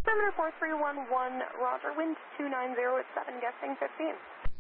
Perimeter 4311, Roger, wind 290 at 7, guessing 15.